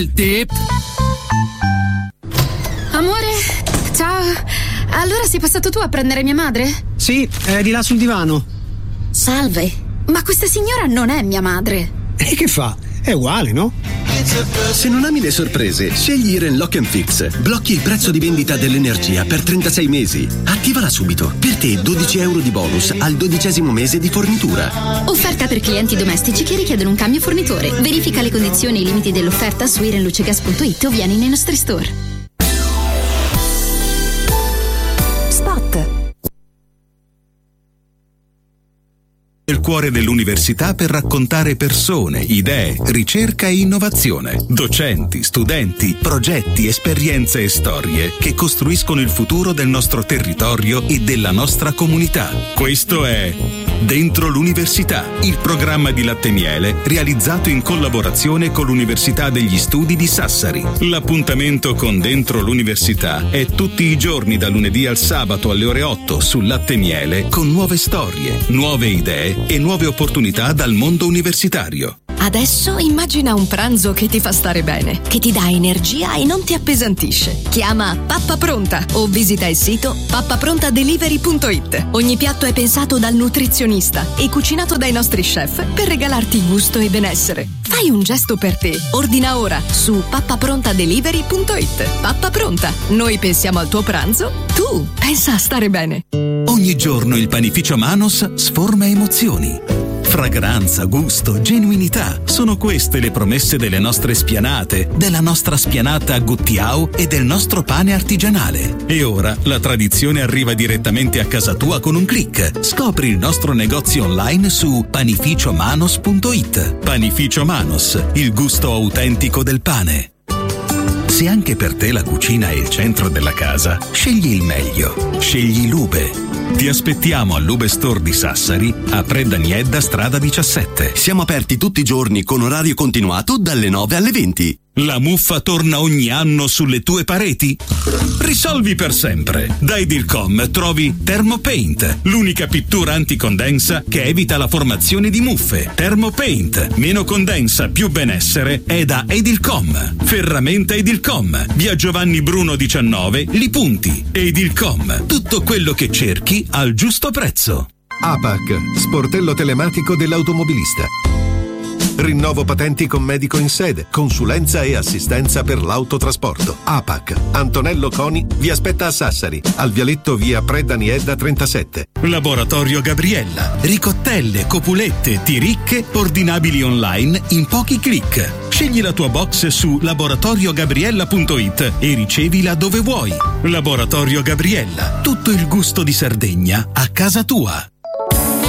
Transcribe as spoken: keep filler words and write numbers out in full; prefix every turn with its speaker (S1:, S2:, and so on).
S1: Il tip.
S2: Amore, ciao. Allora sei passato tu a prendere mia madre?
S3: Sì, è di là sul divano.
S2: Salve, ma questa signora non è mia madre.
S3: E che fa? È uguale, no?
S4: Se non ami le sorprese, scegli Iren Lock and Fix. Blocchi il prezzo di vendita dell'energia per trentasei mesi. Attivala subito. Per te dodici euro di bonus al dodicesimo mese di fornitura.
S2: Offerta per clienti domestici che richiedono un cambio fornitore. Verifica le condizioni e i limiti dell'offerta su irenlucegas punto it o vieni nei nostri store.
S5: Il cuore dell'università per raccontare persone, idee, ricerca e innovazione, docenti, studenti, progetti, esperienze e storie che costruiscono il futuro del nostro territorio e della nostra comunità. Questo è Dentro l'Università, il programma di Latte Miele realizzato in collaborazione con l'Università degli Studi di Sassari. L'appuntamento con Dentro l'Università è tutti i giorni da lunedì al sabato alle ore otto su Latte Miele con nuove storie, nuove idee e nuove opportunità dal mondo universitario.
S6: Adesso immagina un pranzo che ti fa stare bene, che ti dà energia e non ti appesantisce. Chiama Pappa Pronta o visita il sito pappaprontadelivery punto it. Ogni piatto è pensato dal nutrizionista e cucinato dai nostri chef per regalarti gusto e benessere. Fai un gesto per te. Ordina ora su pappaprontadelivery punto it. Pappa Pronta. Noi pensiamo al tuo pranzo, tu pensa a stare bene.
S5: Ogni giorno il panificio Manos sforma emozioni. Fragranza, gusto, genuinità. Sono queste le promesse delle nostre spianate, della nostra spianata Guttiau e del nostro pane artigianale. E ora la tradizione arriva direttamente a casa tua con un click. Scopri il nostro negozio online su panificio manos punto it. Panificio Manos, il gusto autentico del pane. Se anche per te la cucina è il centro della casa, scegli il meglio. Scegli Lube. Ti aspettiamo al Lube Store di Sassari, a Predaniedda, strada diciassette.
S4: Siamo aperti tutti i giorni con orario continuato dalle nove alle venti.
S5: La muffa torna ogni anno sulle tue pareti? Risolvi per sempre. Da Edilcom trovi Thermopaint, l'unica pittura anticondensa che evita la formazione di muffe. Thermopaint, meno condensa, più benessere, è da Edilcom. Ferramenta Edilcom, via Giovanni Bruno diciannove, Li Punti. Edilcom, tutto quello che cerchi al giusto prezzo.
S7: A P A C, sportello telematico dell'automobilista. Rinnovo patenti con medico in sede, consulenza e assistenza per l'autotrasporto. A P A C. Antonello Coni vi aspetta a Sassari, al vialetto via Predaniedda trentasette.
S5: Laboratorio Gabriella. Ricottelle, copulette, tiricche, ordinabili online in pochi click. Scegli la tua box su laboratorio gabriella punto it e ricevila dove vuoi. Laboratorio Gabriella. Tutto il gusto di Sardegna a casa tua.